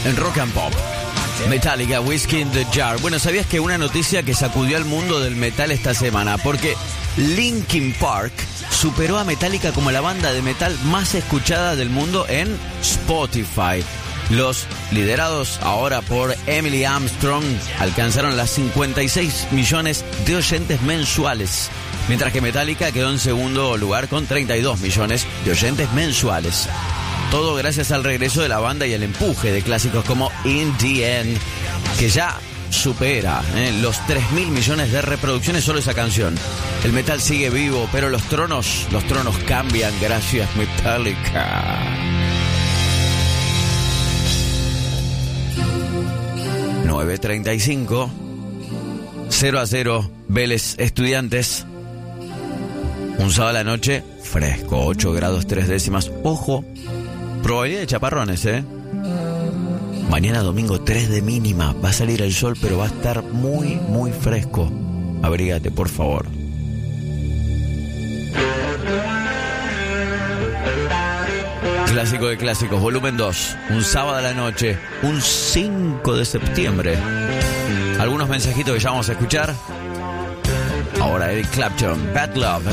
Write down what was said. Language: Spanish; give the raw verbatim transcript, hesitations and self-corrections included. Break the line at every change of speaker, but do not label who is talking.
en Rock and Pop. Metallica, Whiskey in the Jar. Bueno, ¿sabías que una noticia que sacudió al mundo del metal esta semana? Porque Linkin Park superó a Metallica como la banda de metal más escuchada del mundo en Spotify. Los liderados ahora por Emily Armstrong alcanzaron las cincuenta y seis millones de oyentes mensuales, mientras que Metallica quedó en segundo lugar con treinta y dos millones de oyentes mensuales. Todo gracias al regreso de la banda y el empuje de clásicos como In the End, que ya supera eh, los tres mil millones de reproducciones solo esa canción. El metal sigue vivo, pero los tronos, los tronos cambian gracias a Metallica. nueve treinta y cinco, cero a cero, Vélez Estudiantes. Un sábado a la noche, fresco, ocho grados tres décimas. Ojo, probabilidad de chaparrones, ¿eh? Mañana domingo tres de mínima. Va a salir el sol, pero va a estar muy, muy fresco. Abrígate, por favor. Clásico de clásicos, volumen dos. Un sábado a la noche, un cinco de septiembre. Algunos mensajitos que ya vamos a escuchar. Ahora Eric Clapton, Bad Love.